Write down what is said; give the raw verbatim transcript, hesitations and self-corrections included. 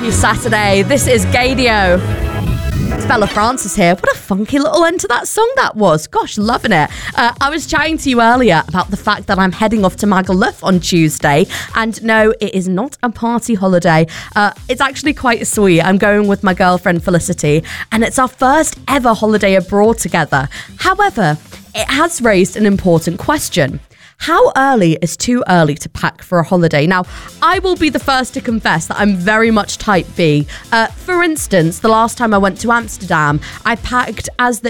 your Saturday. This is Gadio. It's Bella Francis here. What a funky little end to that song that was. Gosh, loving it. Uh, I was chatting to you earlier about the fact that I'm heading off to Magaluf on Tuesday. And no, it is not a party holiday. Uh, it's actually quite sweet. I'm going with my girlfriend Felicity, and it's our first ever holiday abroad together. However, it has raised an important question. How early is too early to pack for a holiday? Now, I will be the first to confess that I'm very much type B. Uh, for instance, the last time I went to Amsterdam, I packed as the